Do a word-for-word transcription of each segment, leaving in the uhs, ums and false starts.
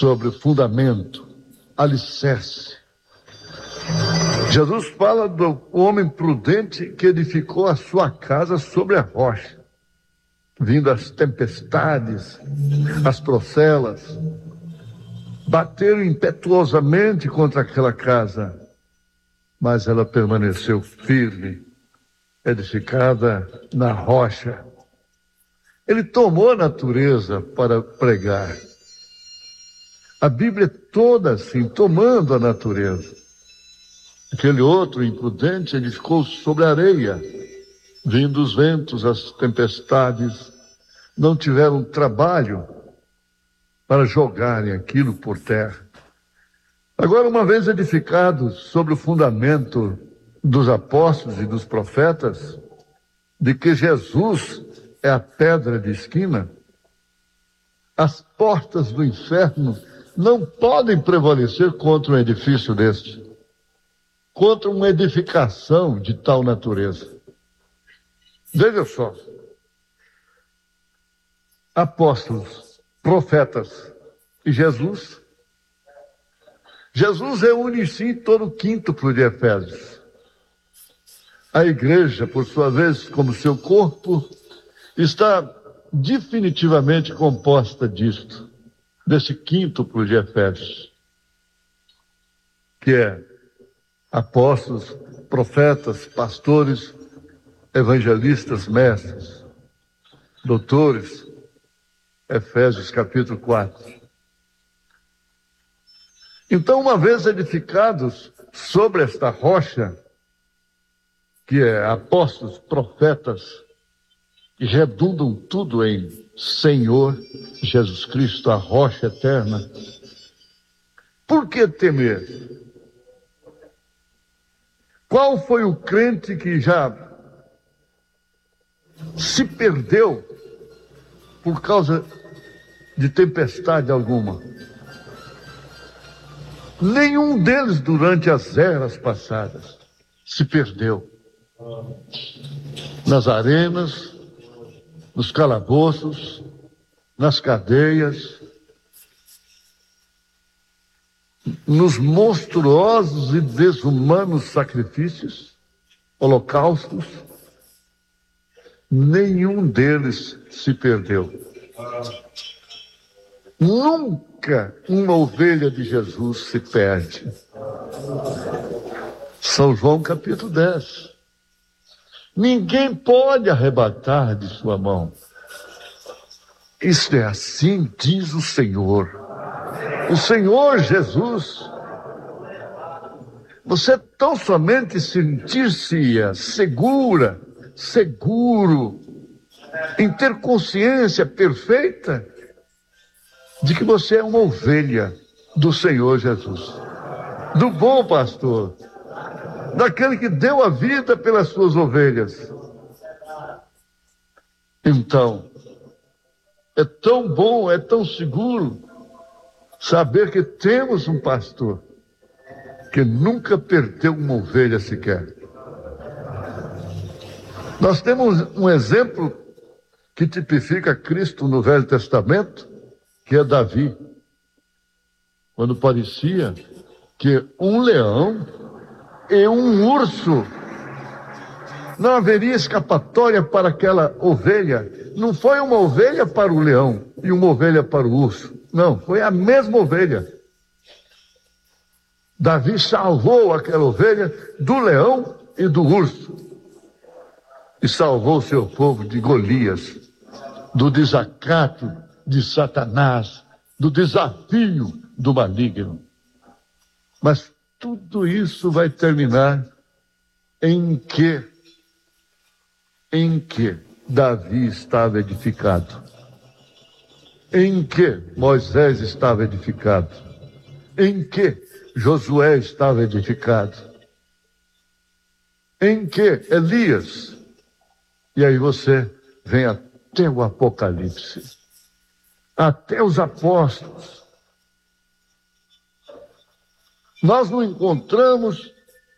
sobre o fundamento, alicerce. Jesus fala do homem prudente que edificou a sua casa sobre a rocha, vindo as tempestades, as procelas, bateram impetuosamente contra aquela casa, mas ela permaneceu firme, edificada na rocha. Ele tomou a natureza para pregar. A Bíblia é toda assim, tomando a natureza. Aquele outro imprudente edificou sobre a areia, vindo os ventos, as tempestades, não tiveram trabalho para jogarem aquilo por terra. Agora, uma vez edificados sobre o fundamento dos apóstolos e dos profetas, de que Jesus é a pedra de esquina, as portas do inferno não podem prevalecer contra um edifício deste, contra uma edificação de tal natureza. Veja só, apóstolos, profetas e Jesus. Jesus reúne em si todo o quíntuplo de Efésios. A igreja, por sua vez, como seu corpo, está definitivamente composta disto, desse quíntuplo de Efésios, que é apóstolos, profetas, pastores, evangelistas, mestres, doutores. Efésios capítulo quatro. Então, uma vez edificados sobre esta rocha, que é apóstolos, profetas, que redundam tudo em Senhor Jesus Cristo, a rocha eterna, por que temer? Qual foi o crente que já se perdeu por causa de tempestade alguma? Nenhum deles durante as eras passadas se perdeu. Nas arenas, nos calabouços, nas cadeias, nos monstruosos e desumanos sacrifícios, holocaustos, nenhum deles se perdeu. Nunca uma ovelha de Jesus se perde. São João capítulo dez. Ninguém pode arrebatar de sua mão. Isto é assim, diz o Senhor. O Senhor Jesus. Você tão somente sentir-se segura, seguro, em ter consciência perfeita de que você é uma ovelha do Senhor Jesus, do bom pastor, daquele que deu a vida pelas suas ovelhas. Então, é tão bom, é tão seguro saber que temos um pastor que nunca perdeu uma ovelha sequer. Nós temos um exemplo que tipifica Cristo no Velho Testamento, que é Davi, quando parecia que um leão e um urso, não haveria escapatória para aquela ovelha. Não foi uma ovelha para o leão e uma ovelha para o urso. Não, foi a mesma ovelha. Davi salvou aquela ovelha do leão e do urso. E salvou o seu povo de Golias, do desacato de Satanás, do desafio do maligno. Mas tudo isso vai terminar em que, em que Davi estava edificado, em que Moisés estava edificado, em que Josué estava edificado, em que Elias, e aí você vem até o Apocalipse, até os apóstolos. Nós não encontramos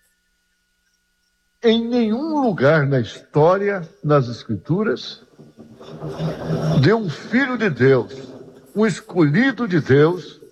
em nenhum lugar na história, nas Escrituras, de um filho de Deus, um escolhido de Deus,